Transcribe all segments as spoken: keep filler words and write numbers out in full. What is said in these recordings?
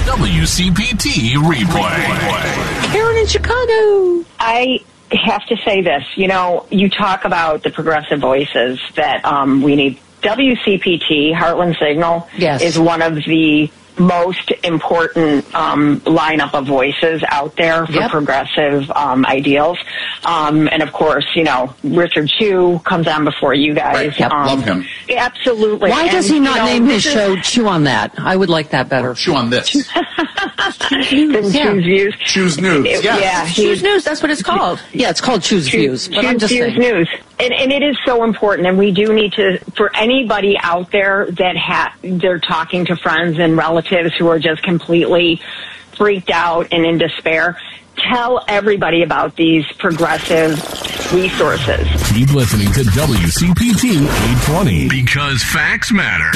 W C P T replay. Karen in Chicago. I have to say this. You know, you talk about the progressive voices that um, we need. W C P T, Heartland Signal, yes. is one of the most important um, lineup of voices out there for yep. progressive um, ideals. Um, and, of course, you know, Richard Chew comes on before you guys. Right. Yep. Um, Love him. Absolutely. Why and, does he not you know, name his is, show Chew on That? I would like that better. Chew on this. Then yeah. Choose Views. Choose News. It, yes. Yeah. Choose News, that's what it's called. Yeah, it's called Choose, Choose Views. But Choose I'm just Views saying. News. And, and it is so important, and we do need to, for anybody out there that ha- they're talking to friends and relatives who are just completely freaked out and in despair, tell everybody about these progressive resources. Keep listening to W C P T eight twenty because facts matter.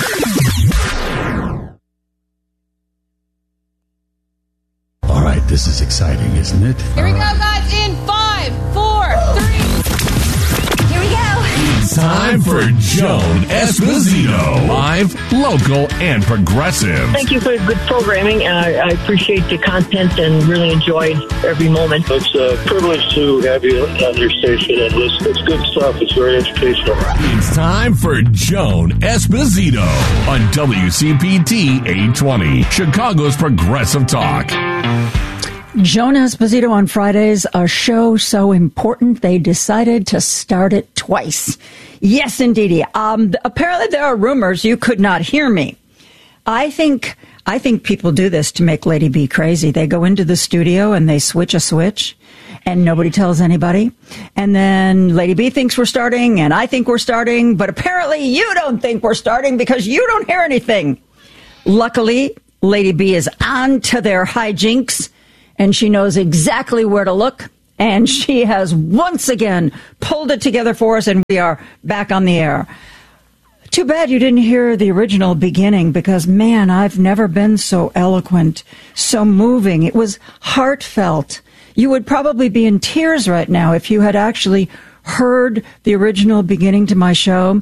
All right, this is exciting, isn't it? Here we go, guys, in five, four, three. Here we go. It's time for Joan Esposito. Live, local, and progressive. Thank you for good programming. Uh, I appreciate the content and really enjoyed every moment. It's a privilege to have you on your station and listen. It's good stuff. It's very educational. It's time for Joan Esposito on W C P T eight twenty, Chicago's Progressive Talk. Joan Esposito on Fridays, a show so important they decided to start it twice. Yes, indeedy. Um, apparently there are rumors you could not hear me. I think I think people do this to make Lady B crazy. They go into the studio and they switch a switch and nobody tells anybody. And then Lady B thinks we're starting and I think we're starting, but apparently you don't think we're starting because you don't hear anything. Luckily, Lady B is on to their hijinks. And she knows exactly where to look. And she has once again pulled it together for us. And we are back on the air. Too bad you didn't hear the original beginning because, man, I've never been so eloquent, so moving. It was heartfelt. You would probably be in tears right now if you had actually heard the original beginning to my show.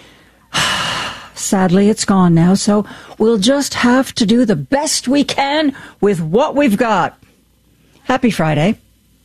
Sadly, it's gone now. So we'll just have to do the best we can with what we've got. Happy Friday.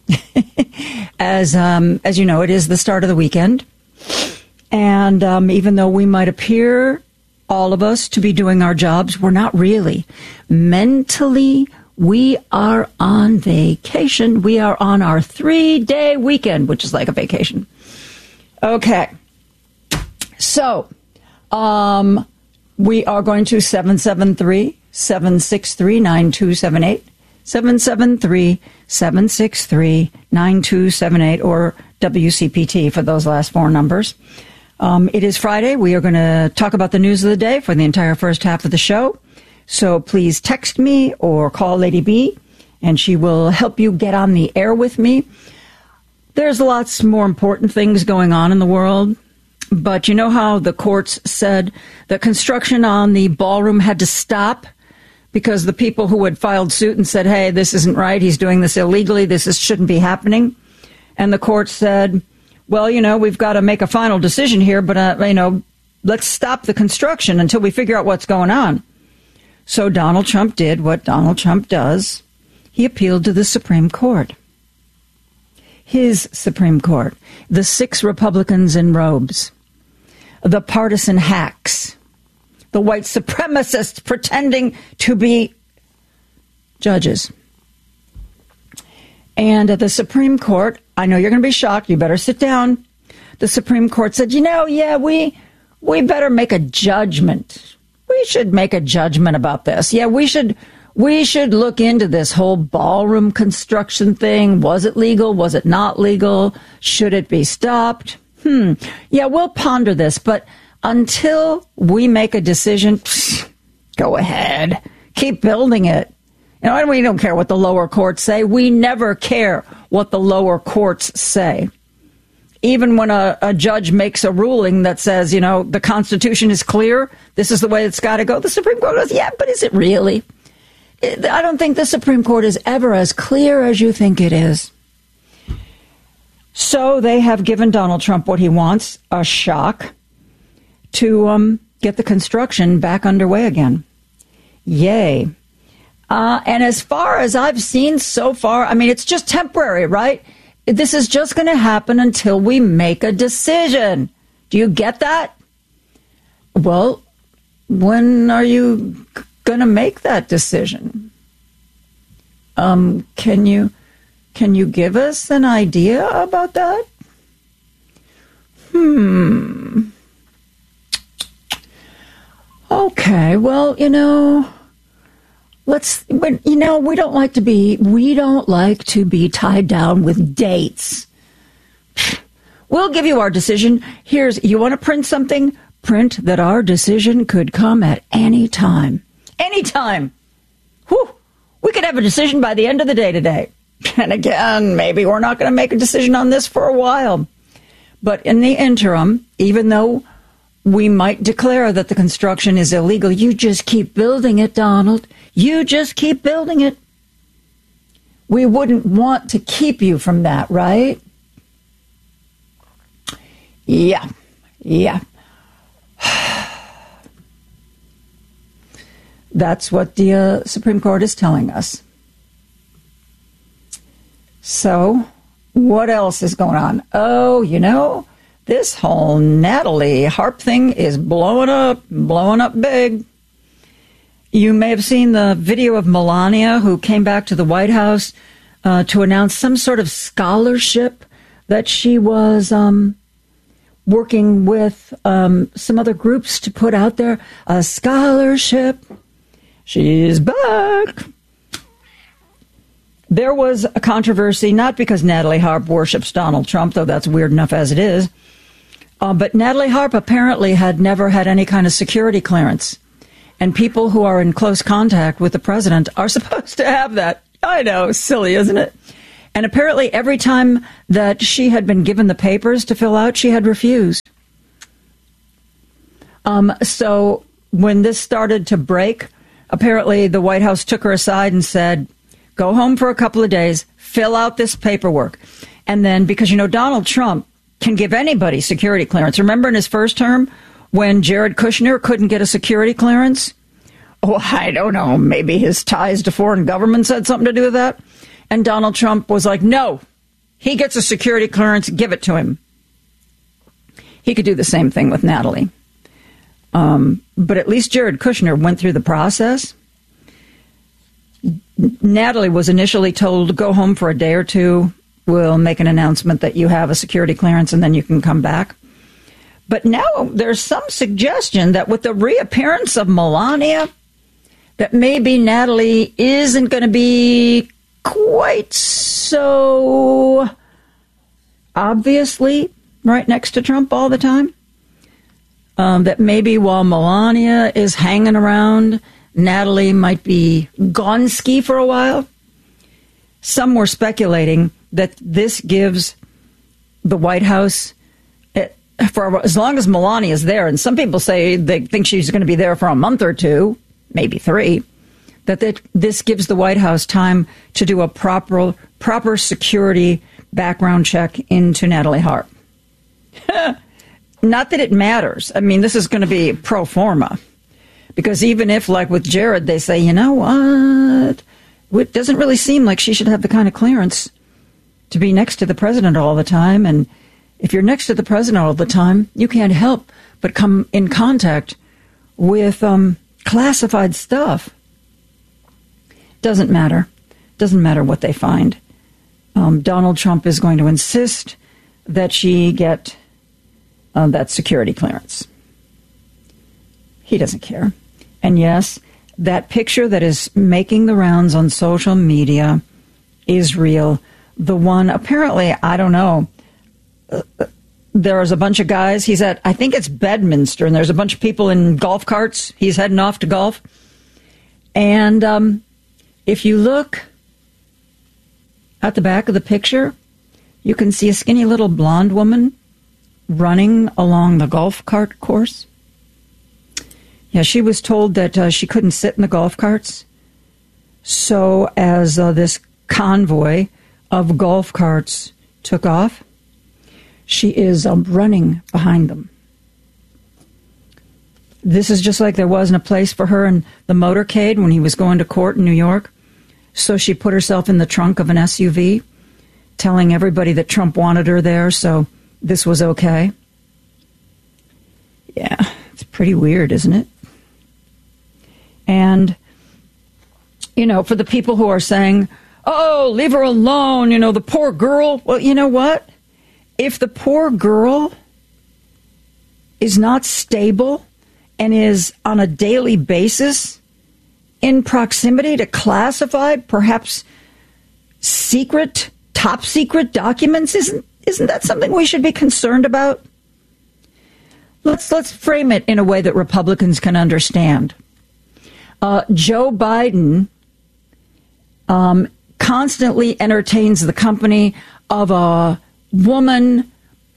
As um, as you know, it is the start of the weekend. And um, even though we might appear, all of us, to be doing our jobs, we're not really. Mentally, we are on vacation. We are on our three-day weekend, which is like a vacation. Okay. So, um, we are going to seven seven three, seven six three, nine two seven eight. seven seven three, seven six three, nine two seven eight or W C P T for those last four numbers. Um, it is Friday. We are going to talk about the news of the day for the entire first half of the show. So please text me or call Lady B, and she will help you get on the air with me. There's lots more important things going on in the world. But you know how the courts said that construction on the ballroom had to stop because the people who had filed suit and said, hey, this isn't right, he's doing this illegally, this is, shouldn't be happening. And the court said, well, you know, we've got to make a final decision here, but, uh, you know, let's stop the construction until we figure out what's going on. So Donald Trump did what Donald Trump does. He appealed to the Supreme Court. His Supreme Court. The six Republicans in robes. The partisan hacks. The white supremacists pretending to be judges. And at the Supreme Court, I know you're going to be shocked. You better sit down. The Supreme Court said, you know, yeah, we we better make a judgment. We should make a judgment about this. Yeah, we should we should look into this whole ballroom construction thing. Was it legal? Was it not legal? Should it be stopped? Hmm. Yeah, we'll ponder this, but until we make a decision, psh, go ahead. Keep building it. You know, and we don't care what the lower courts say. We never care what the lower courts say. Even when a, a judge makes a ruling that says, you know, the Constitution is clear, this is the way it's got to go, the Supreme Court goes, yeah, but is it really? I don't think the Supreme Court is ever as clear as you think it is. So they have given Donald Trump what he wants, a shock, to um, get the construction back underway again. Yay. Uh, and as far as I've seen so far, I mean, it's just temporary, right? This is just going to happen until we make a decision. Do you get that? Well, when are you going to make that decision? Um, can you can you give us an idea about that? Hmm. Okay, well, you know, let's, but, you know, we don't like to be, we don't like to be tied down with dates. We'll give you our decision. Here's, you want to print something? Print that our decision could come at any time. Any time. Whew. We could have a decision by the end of the day today. And again, maybe we're not going to make a decision on this for a while. But in the interim, even though we might declare that the construction is illegal, you just keep building it, Donald. You just keep building it. We wouldn't want to keep you from that, right? Yeah, yeah. That's what the uh, Supreme Court is telling us. So, what else is going on? Oh, you know, this whole Natalie Harp thing is blowing up, blowing up big. You may have seen the video of Melania, who came back to the White House uh, to announce some sort of scholarship that she was um, working with um, some other groups to put out there. A scholarship. She's back. There was a controversy, not because Natalie Harp worships Donald Trump, though that's weird enough as it is, uh, but Natalie Harp apparently had never had any kind of security clearance. And people who are in close contact with the president are supposed to have that. I know, silly, isn't it? And apparently every time that she had been given the papers to fill out, she had refused. Um, so when this started to break, apparently the White House took her aside and said, go home for a couple of days, fill out this paperwork. And then, because, you know, Donald Trump can give anybody security clearance. Remember in his first term when Jared Kushner couldn't get a security clearance? Oh, I don't know. Maybe his ties to foreign governments had something to do with that. And Donald Trump was like, no, he gets a security clearance, give it to him. He could do the same thing with Natalie. Um, but at least Jared Kushner went through the process. Natalie was initially told to go home for a day or two. We'll make an announcement that you have a security clearance and then you can come back. But now there's some suggestion that with the reappearance of Melania, that maybe Natalie isn't going to be quite so obviously right next to Trump all the time. Um, that maybe while Melania is hanging around, Natalie might be gone ski for a while. Some were speculating that this gives the White House, for as long as Melania is there, and some people say they think she's going to be there for a month or two, maybe three, that they, this gives the White House time to do a proper proper security background check into Natalie Harp. Not that it matters. I mean, this is going to be pro forma. Because even if, like with Jared, they say, you know what, it doesn't really seem like she should have the kind of clearance to be next to the president all the time. And if you're next to the president all the time, you can't help but come in contact with um, classified stuff. Doesn't matter. Doesn't matter what they find. Um, Donald Trump is going to insist that she get uh, that security clearance. He doesn't care. And yes, that picture that is making the rounds on social media is real. The one, apparently, I don't know, uh, there's a bunch of guys. He's at, I think it's Bedminster, and there's a bunch of people in golf carts. He's heading off to golf. And um, if you look at the back of the picture, you can see a skinny little blonde woman running along the golf cart course. Yeah, she was told that uh, she couldn't sit in the golf carts. So as uh, this convoy of golf carts took off, she is um, running behind them. This is just like there wasn't a place for her in the motorcade when he was going to court in New York. So she put herself in the trunk of an S U V, telling everybody that Trump wanted her there, so this was okay. Yeah, it's pretty weird, isn't it? And, you know, for the people who are saying, oh, leave her alone, you know, the poor girl. Well, you know what? If the poor girl is not stable and is on a daily basis in proximity to classified, perhaps secret, top secret documents, isn't isn't that something we should be concerned about? Let's let's frame it in a way that Republicans can understand. Uh, Joe Biden um, constantly entertains the company of a woman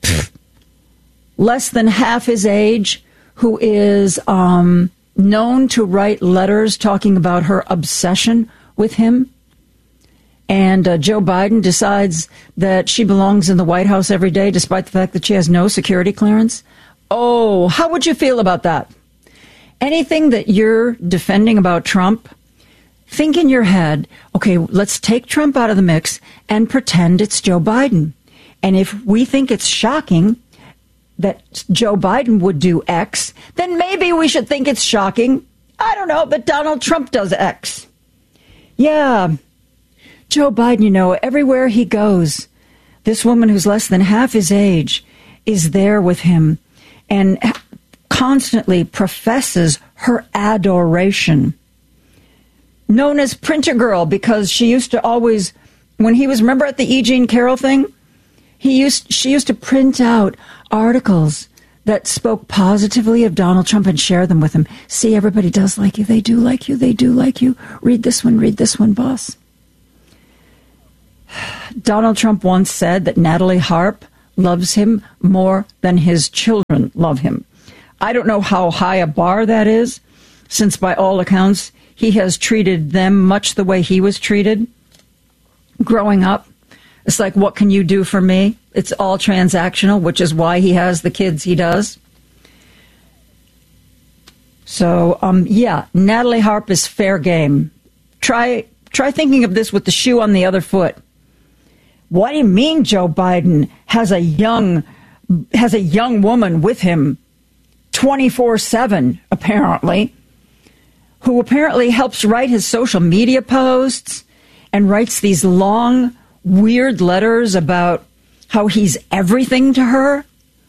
less than half his age who is um, known to write letters talking about her obsession with him. And uh, Joe Biden decides that she belongs in the White House every day, despite the fact that she has no security clearance. Oh, how would you feel about that? Anything that you're defending about Trump, think in your head, okay, let's take Trump out of the mix and pretend it's Joe Biden. And if we think it's shocking that Joe Biden would do X, then maybe we should think it's shocking, I don't know, that Donald Trump does X. Yeah, Joe Biden, you know, everywhere he goes, this woman who's less than half his age is there with him and constantly professes her adoration. Known as Printer Girl because she used to always, when he was, remember at the E. Jean Carroll thing, he used, she used to print out articles that spoke positively of Donald Trump and share them with him. See, everybody does like you. They do like you. They do like you. Read this one. Read this one, boss. Donald Trump once said that Natalie Harp loves him more than his children love him. I don't know how high a bar that is, since by all accounts, he has treated them much the way he was treated growing up. It's like, what can you do for me? It's all transactional, which is why he has the kids he does. So, um, yeah, Natalie Harp is fair game. Try try thinking of this with the shoe on the other foot. What do you mean Joe Biden has a young has a young woman with him twenty-four seven, apparently, who apparently helps write his social media posts and writes these long, weird letters about how he's everything to her?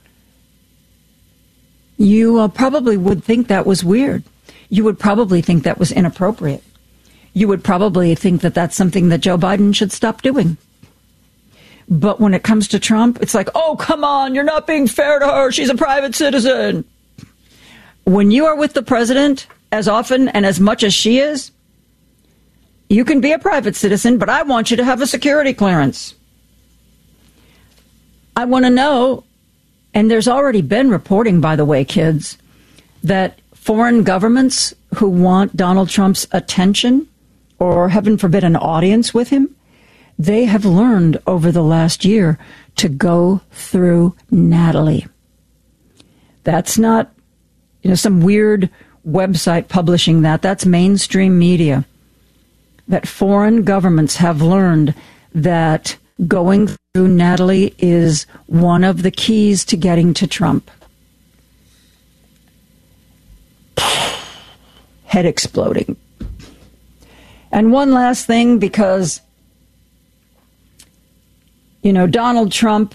You uh, probably would think that was weird. You would probably think that was inappropriate. You would probably think that that's something that Joe Biden should stop doing. But when it comes to Trump, it's like, oh, come on, you're not being fair to her. She's a private citizen. When you are with the president as often and as much as she is, you can be a private citizen, but I want you to have a security clearance. I want to know, and there's already been reporting, by the way, kids, that foreign governments who want Donald Trump's attention, or heaven forbid an audience with him, they have learned over the last year to go through Natalie. That's not, you know, some weird website publishing that. That's mainstream media. That foreign governments have learned that going through Natalie is one of the keys to getting to Trump. Head exploding. And one last thing, because, you know, Donald Trump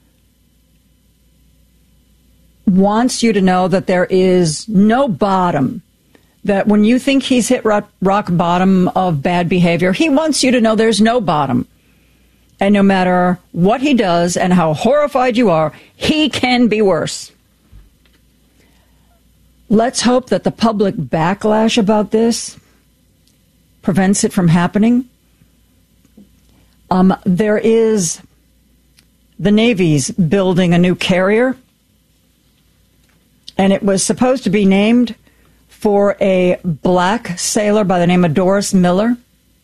wants you to know that there is no bottom. That when you think he's hit rock, rock bottom of bad behavior, he wants you to know there's no bottom. And no matter what he does and how horrified you are, he can be worse. Let's hope that the public backlash about this prevents it from happening. Um, there is the Navy's building a new carrier, and it was supposed to be named for a black sailor by the name of Doris Miller.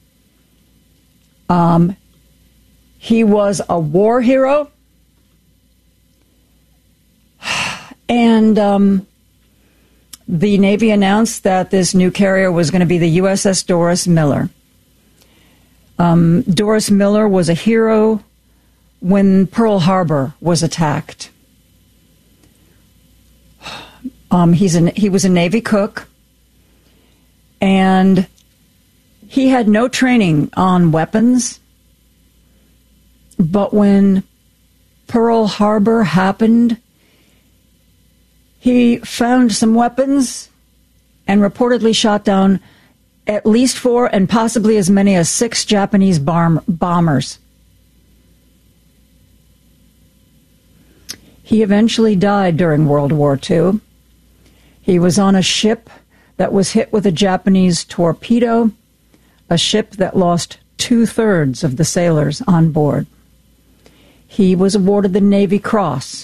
Um, he was a war hero. And um, the Navy announced that this new carrier was going to be the U S S Doris Miller. Um, Doris Miller was a hero when Pearl Harbor was attacked. Um, he's an, he was a Navy cook, and he had no training on weapons. But when Pearl Harbor happened, he found some weapons and reportedly shot down at least four and possibly as many as six Japanese bomb- bombers. He eventually died during World War Two. He was on a ship that was hit with a Japanese torpedo, a ship that lost two-thirds of the sailors on board. He was awarded the Navy Cross.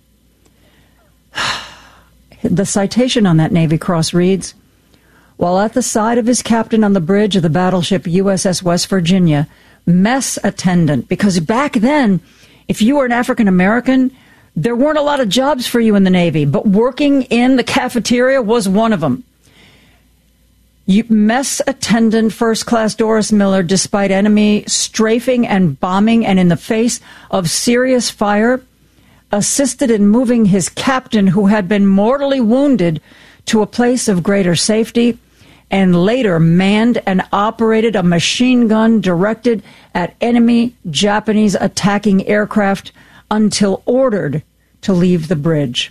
The citation on that Navy Cross reads, while at the side of his captain on the bridge of the battleship U S S West Virginia, mess attendant, because back then, if you were an African American, there weren't a lot of jobs for you in the Navy, but working in the cafeteria was one of them. You, mess attendant First Class Doris Miller, despite enemy strafing and bombing and in the face of serious fire, assisted in moving his captain, who had been mortally wounded, to a place of greater safety, and later manned and operated a machine gun directed at enemy Japanese attacking aircraft until ordered to leave the bridge.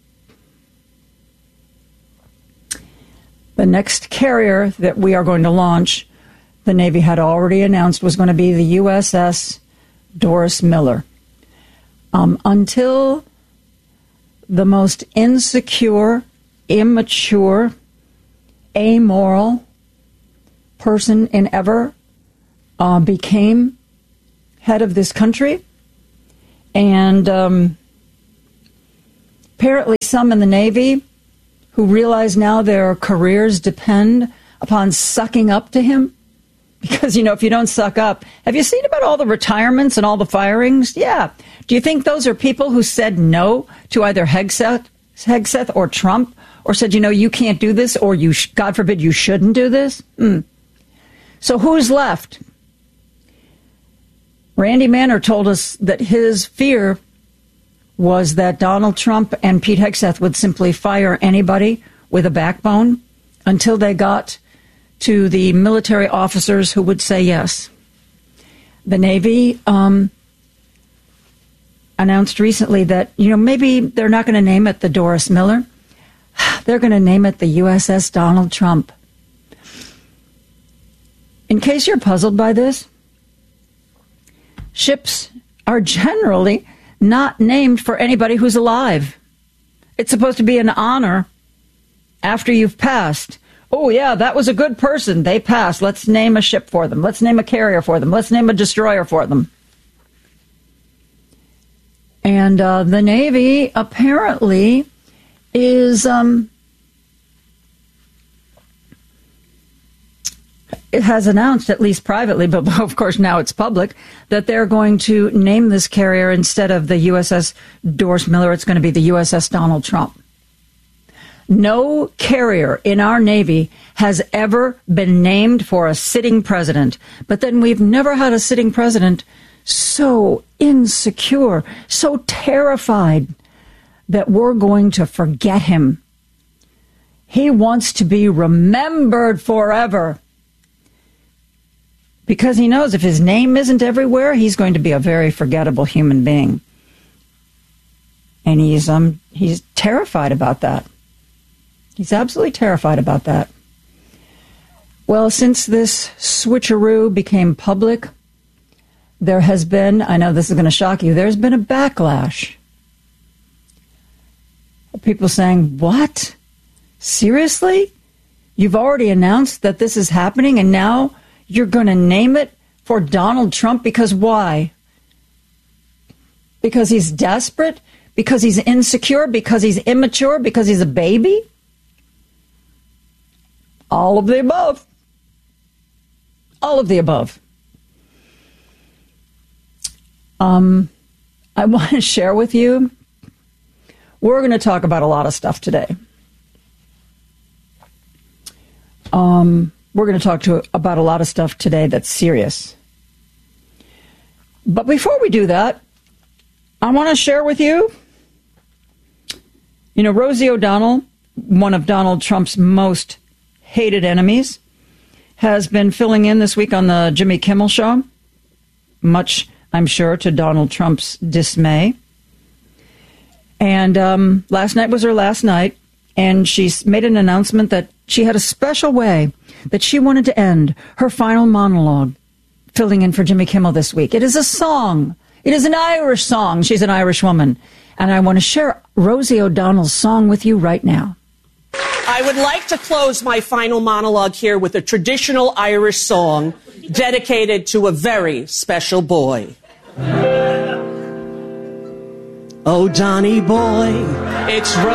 The next carrier that we are going to launch, the Navy had already announced, was going to be the U S S Doris Miller. Um, until the most insecure, immature, amoral person in ever uh, became head of this country. And um, apparently some in the Navy who realize now their careers depend upon sucking up to him. Because, you know, if you don't suck up, have you seen about all the retirements and all the firings? Yeah. Do you think those are people who said no to either Hegseth, Hegseth or Trump, or said, you know, you can't do this, or you, sh- God forbid, you shouldn't do this? Mm. So who's left? Randy Manner told us that his fear was that Donald Trump and Pete Hegseth would simply fire anybody with a backbone until they got to the military officers who would say yes. The Navy um, announced recently that, you know, maybe they're not going to name it the Doris Miller. They're going to name it the U S S Donald Trump. In case you're puzzled by this, ships are generally not named for anybody who's alive. It's supposed to be an honor after you've passed. Oh, yeah, that was a good person. They passed. Let's name a ship for them. Let's name a carrier for them. Let's name a destroyer for them. And uh, the Navy apparently is, um, it has announced, at least privately, but of course now it's public, that they're going to name this carrier instead of the U S S Doris Miller. It's going to be the U S S Donald Trump. No carrier in our Navy has ever been named for a sitting president. But then we've never had a sitting president so insecure, so terrified that we're going to forget him. He wants to be remembered forever. Because he knows if his name isn't everywhere, he's going to be a very forgettable human being. And he's um he's terrified about that. He's absolutely terrified about that. Well, since this switcheroo became public, there has been, I know this is going to shock you, there's been a backlash. People saying, what? Seriously? You've already announced that this is happening and now you're going to name it for Donald Trump? Because why? Because he's desperate? Because he's insecure? Because he's immature? Because he's a baby? All of the above. All of the above. Um, I want to share with you, we're going to talk about a lot of stuff today. Um, we're going to talk to about a lot of stuff today that's serious. But before we do that, I want to share with you, you know, Rosie O'Donnell, one of Donald Trump's most hated enemies, has been filling in this week on the Jimmy Kimmel Show, much, I'm sure, to Donald Trump's dismay. And um, last night was her last night, and she made an announcement that she had a special way that she wanted to end her final monologue filling in for Jimmy Kimmel this week. It is a song. It is an Irish song. She's an Irish woman. And I want to share Rosie O'Donnell's song with you right now. I would like to close my final monologue here with a traditional Irish song dedicated to a very special boy. Oh, Johnny boy, it's Rosie.